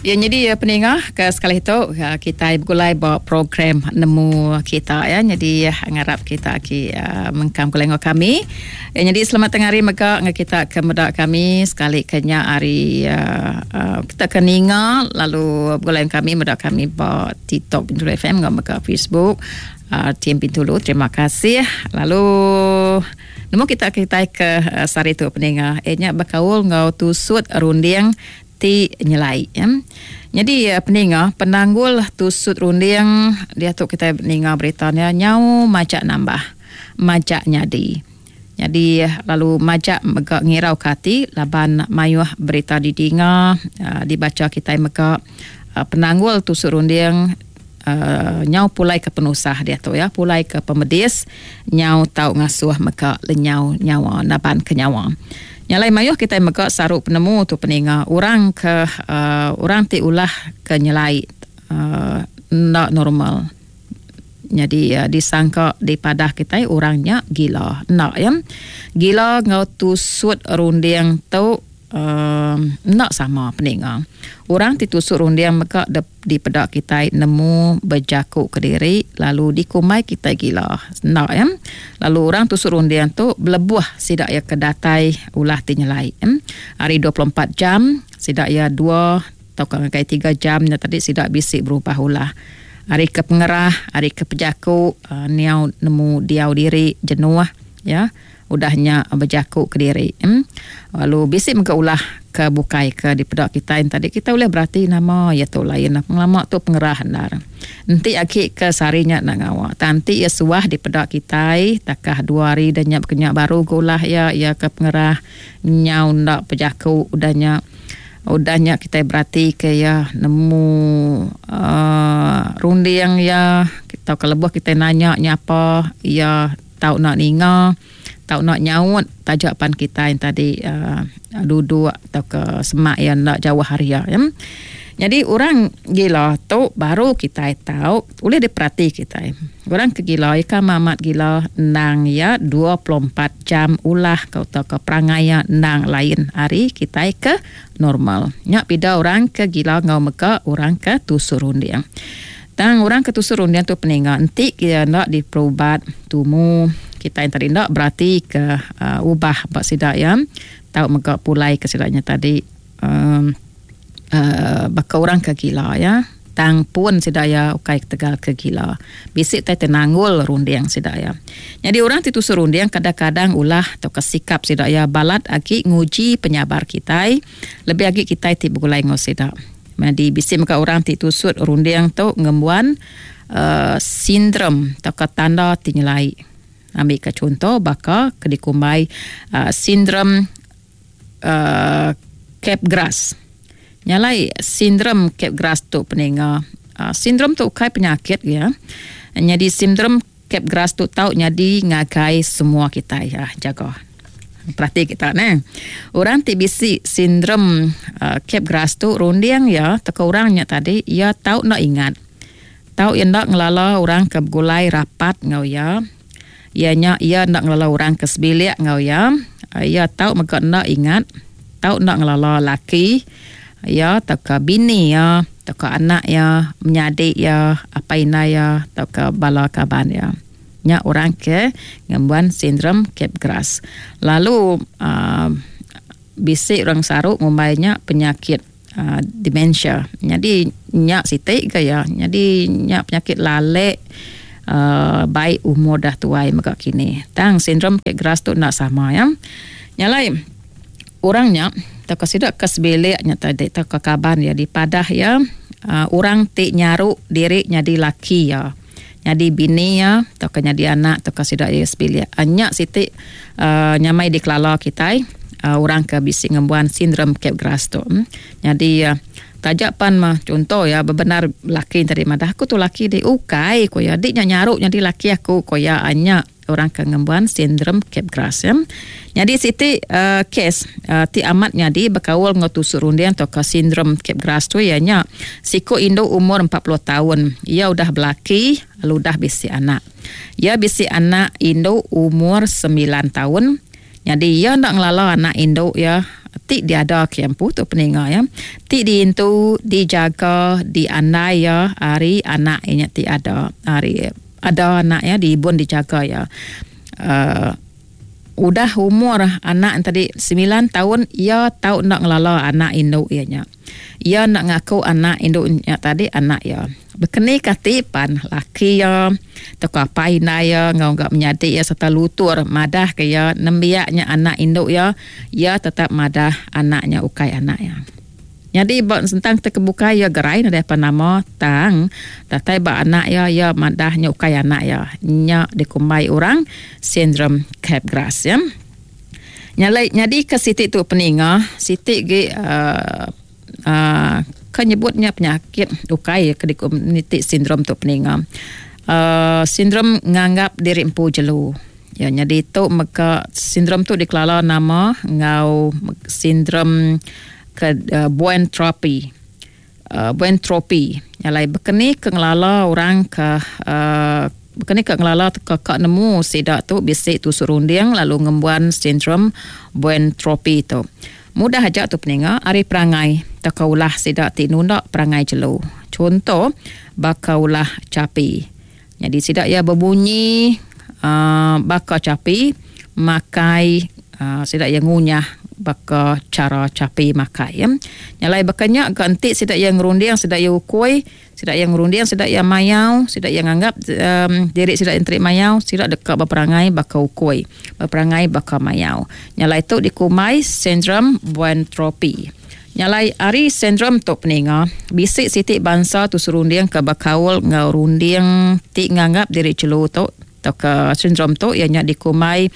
Ya, jadi pendengar ke sekali itu kita bergulai bawa program nemu kita ya. Jadi ngarap kita mengkam kulengok kami. Ya, jadi selamat tengah hari mega kita ke medak kami sekali kenya hari kita ke ninga lalu bergulai kami medak kami bawa TikTok Bintulu FM ngam mega Facebook tim Bintulu. Terima kasih. Lalu nemu kita ke sari tu pendengar. Nya berkaul ngau tusut runding ti nyelai ya. Jadi pendengar penanggul tusut runding dia tu kita dengar beritanya nyau majak nambah majak nyadi. Jadi lalu majak megak ngirau kati laban mayuh berita didengar dibaca kita megak penanggul tusut runding nyau pulai ke penusah dia tu ya, pulai ke pemedis nyau tau ngasuh megak lenyau nyawa naban ke nyawa. Nyalai mayuh kita megak saruk penemu tu pendengar orang ke orang ti ulah ke nyelai nak normal. Jadi disangka di padah kita orangnya gila nak ya. Gila ngau tusut runding tu nak sama pendengar. Orang ditusuk runding maka di pedak kita nemu berjakuk ke diri lalu dikumai kita gila nak ya. Lalu orang tusuk runding tu belebuh sidak ya kedatai ulah tinyelai hari 24 jam sidak ya 2 atau kai 3 jam tadi sidak bisik berubah ulah. Hari ke pengerah, hari ke pejakuk niau nemu diau diri jenuh ya. Udahnya berjakuk ke diri. Lalu bisik muka ulah ke bukai ke di pedak kita yang tadi kita boleh berarti nama ya tu lain pengelama tu pengerah handar. Nanti akhir ke sarinya nak ngawak. Tanti ya suah di pedak kita takah 2 hari dan nyap kenyak baru gulah ya ke pengerah nyau ndak berjakuk udahnya kita berarti ke ya nemu rundi yang ya kita kelebuh kita nanya nyapa ya tahu nak ninga tahu nak nyaut tajapan kita yang tadi duduk atau ke semak yang nak jauh haria ya. Jadi orang gila tu baru kita tahu boleh diperhati kita. Orang ke gila ikan mamat gila nang ya 24 jam ulah kau tahu ke perangaya nang lain hari kita ke normal. Nyak pida orang ke gila ngau meka orang ke tusur runding. Tang orang ke tusur runding tu peninggal nanti kita nak diperubat tumu kita yang tadi nak berarti ke ubah bak sidak ya. Tahu meka pulai ke sidaknya tadi baka orang ke gila ya. Tang pun sidaya ukai tegal ke gila. Bisik tai tenanggul runding sidaya. Jadi orang titusur runding kadang-kadang ulah atau kesikap sidaya balat agi nguji penyabar kita. Lebih agi kita ti begulai ngosidak. Jadi bisik maka orang titusur runding tu ngembuan sindrom atau tanda tinyelai. Ambil ke contoh baka kedikumbai sindrom Capgras. Nyalai sindrom Capgras tu pendengar. Sindrom tu kai penyakit ya. Jadi sindrom Capgras tu tahu jadi ngagai semua kita ya jaga. Perhati kita ne. Orang ti bisi sindrom Capgras tu runding ya teka orangnya tadi ya tahu nak ingat. Tahu yang nak ngelala orang ke gulai rapat ngau ya. Ianya ia nak ngelala orang ke sebilik ngau ya. Ya tahu maka nak ingat. Tahu nak ngelala laki ya tak bini ya tak anak ya menyadik ya apa ina ya tak bala kaban ya nya orang ke ngembuan sindrom Capgras. Lalu bisik orang saruk ngumbainya penyakit demensia. Jadi nya sitik ke ya. Jadi nya penyakit lalek baik umur dah tuai maka kini. Tang sindrom Capgras tu nak sama ya. Nyalai orangnya tak sidak kesbeliknya tadi tak kaban ya di padah ya orang ti nyaru diri nyadi laki ya nyadi bini ya tak nyadi anak tak sidak ya sebelik anyak siti nyamai di kelala kita orang ke bising ngembuan sindrom Capgras tu. Jadi tajapan mah contoh ya bebenar laki tadi madah aku tu laki di ukai ko ya dik nyaru nyadi laki aku ko ya anyak orang ke ngembuan sindrom Capgras ya. Jadi siti kes ti amat nyadi berkawal ngotusuk runding atau ke sindrom Capgras tu ianya siko Indo umur 40 tahun. Ia udah belaki lalu dah bisi anak. Ia bisi anak Indo umur 9 tahun. Jadi ia nak ngelala anak induk ya, ti diada kempu tu peninga ya. Ti diintu, dijaga, diandai ya, hari anak ini ti ada. Hari ada anak ya, diibun dijaga ya. Udah umur anak tadi 9 tahun, ia tahu nak ngelala anak induk ianya. Ia nak ngaku anak induknya tadi anak ya. Berkeni katipan laki ya, teka painai ya, ngau gak menyadi ya serta lutur madah ke ya, nembiaknya anak induk ya, ia tetap madah anaknya ukai anak ya. Jadi buat tentang terkebuka ya gerai ada apa nama tang, datai ba anak ya madahnya ukai anak ya, nya dikumbai orang sindrom Capgras ya. Jadi ke Siti tu peninga, Siti ge kan nyebutnya penyakit ukai ke di komuniti sindrom tu peninga. Sindrom nganggap diri empu jelu. Ya, jadi tu maka sindrom tu dikelala nama ngau sindrom ke buentropy. Nyalai berkeni ke ngelala orang ke berkeni ke ngelala ke nemu sidak tu bisik tu surunding lalu ngembuan sindrom buentropy tu. Mudah aja tu peninga, ari perangai takaulah sidak tinunda perangai jelu. Contoh, bakaulah capi. Jadi sidak ya berbunyi baka capi, makai sidak yang ngunyah baka cara capi makai. Ya. Nyalai bakanya ganti sidak yang ngerunding, sidak yang ukui, sidak yang ngerunding, sidak yang mayau, sidak yang anggap diri sidak yang terik mayau, sidak dekat berperangai baka ukui, berperangai baka mayau. Nyalai tu dikumai sindrom buentropy. Nyalai ari sindrom tu peninga, bisik Siti bangsa tu serunding ke bakaul ngau runding ti nganggap diri celu tu ke sindrom tu ianya dikumai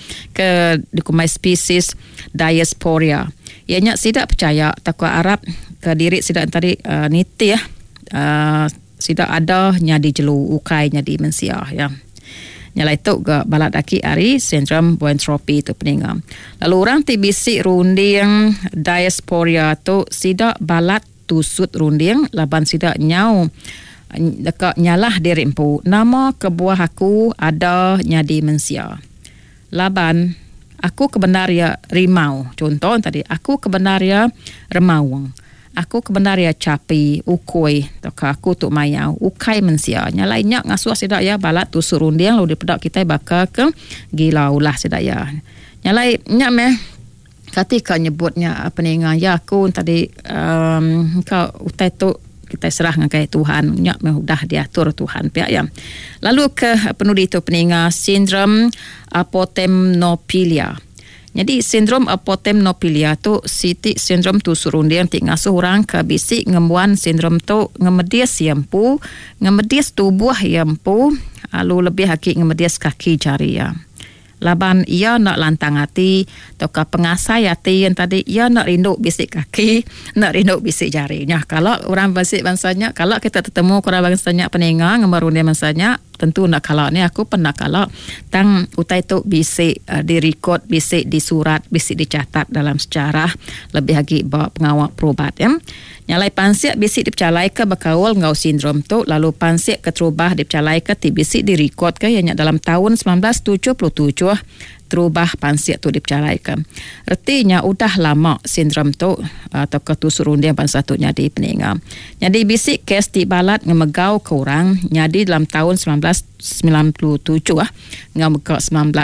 spesies Diasporia. Ianya sidak percaya takwa Arab ke diri sidak tadi niti ya. Sidak ada nyadi jelu ukai nyadi mensia ya. Nyalai tu ke balat aki ari sindrom buentropy tu peninga. Lalu orang ti bisik runding Diasporia tu sidak balat tusut runding laban sidak nyau dekat nyalah diri empu. Nama kebuah aku ada nyadi mensia. Laban aku kebenaria rimau. Contoh tadi aku kebenaria remawang. Aku kebenaria capi, ukui, toka aku tu mayau, ukai mensia. Nyalainya ngasuh sidak ya balat tu surundiang lalu dipedak kita baka ke gilau lah sidak ya. Nyalai nyak meh ketika nyebutnya peninga ya aku tadi kau utai tu kita serah ngakai Tuhan, nyak meh udah diatur Tuhan pihak ya. Lalu ke penudi tu peninga sindrom apotemnopilia. Jadi sindrom apotemnopilia tu Siti sindrom tu surundian ti ngasuh orang ke bisik ngembuan sindrom tu ngemedias yampu, ngemedias tubuh yampu, lalu lebih haki ngemedias kaki jari ya. Laban ia nak lantang hati, toka pengasai hati yang tadi ia nak rindu bisik kaki, nak rindu bisik jarinya. Kalau orang bisik bangsanya, kalau kita ketemu orang bangsanya peninga ngemarundia bangsanya, tentu nak kalau ni aku pernah kalau tang utai tu bisik direkod, bisik disurat, bisik dicatat dalam sejarah lebih lagi bawa pengawal perubat ya. Nyalai pansiak bisik dipercalai ke berkaul ngau sindrom tu, lalu pansiak keterubah dipercalai ke ti bisik direkod ke yang dalam tahun 1977 terubah pansiak tu dipercalai ke. Artinya udah lama sindrom tu atau ketusurundian bangsa tu nyadi peninga. Jadi bisik kes di balat ngemegau ke orang nyadi dalam tahun 1997 ngemegau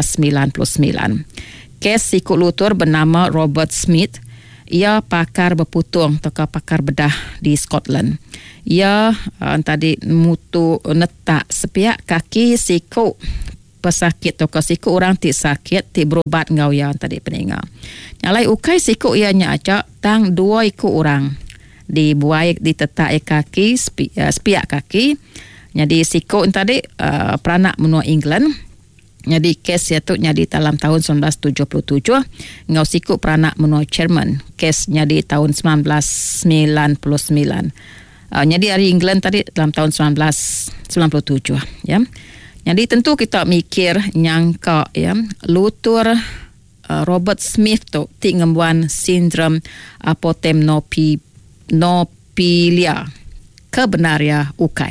1999. Kes sikut lutur bernama Robert Smith. Ia pakar berputung atau pakar bedah di Scotland. Ia tadi mutu netak sepiak kaki siku pesakit atau siku orang ti sakit ti berobat ngau ya tadi peninga. Nyalai ukai siku ianya acak tang dua iku orang dibuai di tetak kaki sepiak kaki. Jadi siku tadi peranak menua England. Jadi kes itu nyadi dalam tahun 1977 ngau siku peranak menua Jerman. Kes nyadi tahun 1999. Nyadi dari England tadi dalam tahun 1997 ya. Jadi tentu kita mikir nyangka ya lutur Robert Smith tu ti ngembuan sindrom apotemnopilia kebenaria ukai.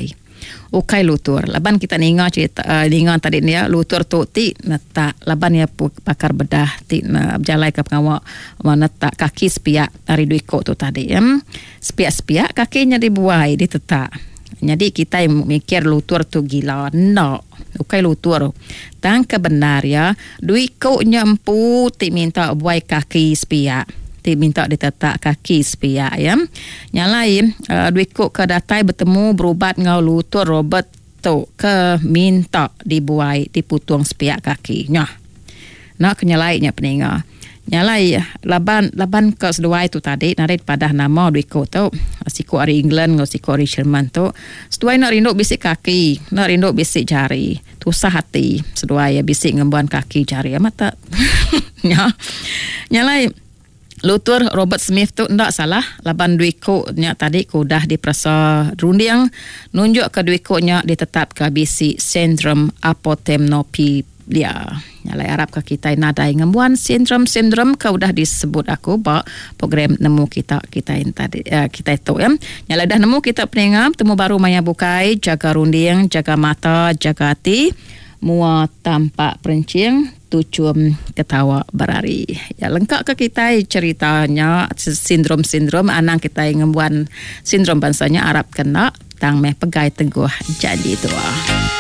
ukai lutur. Laban kita ninga cerita ninga tadi ni ya lutur tu ti nata laban ya pakar bedah ti na berjalai ke pengawak nata kaki sepiak dari duiko tu tadi ya. Sepiak-sepiak kakinya dibuai ditetak. Jadi kita mikir lutur tu gila. No. Ukai lutur. Tang kebenar ya. Duiko nya empu ti minta buai kaki sepiak. Minta ditetak kaki sepiak ya. Yang lain duiko ke datai bertemu berubat ngau lutur Robert tu ke minta dibuai diputung sepiak kaki nya. Nak kenyalainya peninga. Nyalai laban ke seduai tu tadi narit pada nama duiko tu siku ari England ngau siku ari Jerman tu seduai nak rinduk bisik kaki nak rinduk bisik jari tusah hati seduai bisik ngembuan kaki jari mata nya nyalai lutur Robert Smith tu ndak salah laban duiko nya tadi ku dah diperasa runding nunjuk ke duiko nya ditetap ke bisi sindrom apotemnopilia nyalai Arab ke kita nadai ngembuan sindrom kau dah disebut aku ba program nemu kita tadi kita itu ya nyalai dah nemu kita peningam temu baru maya bukai jaga runding jaga mata jaga hati mua tampak perencing tucum ketawa berari. Ya lengkap ke kita ceritanya sindrom anang kita ngembuan sindrom bansanya Arab kena tang meh pegai teguh janji tua.